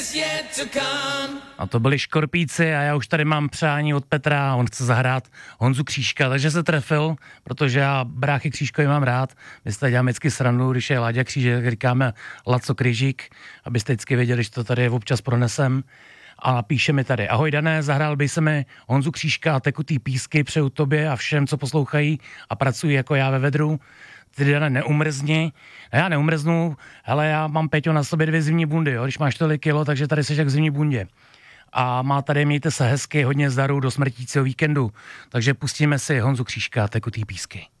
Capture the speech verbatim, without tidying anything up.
A to byli Škorpíci a já už tady mám přání od Petra, on chce zahrát Honzu Křížka, takže se trefil, protože já bráchy Křížkovi mám rád. My jste děláme vždycky srandu, když je Láďa Křížek, říkáme Laco Kryžík, abyste vždycky věděli, že to tady občas pronesem. A píše mi tady: ahoj Dané, zahrál by se mi Honzu Křížka a tekutý písky, přeju tobě a všem, co poslouchají a pracují jako já ve vedru. Ty, Dané, neumrzni. A já neumrznu, ale já mám, Peťo, na sobě dvě zimní bundy, jo? Když máš tolik kilo, takže tady seš jak v zimní bundě. A má tady, mějte se hezky, hodně zdaru do smrtícího víkendu. Takže pustíme si Honzu Křížka, tekutý písky.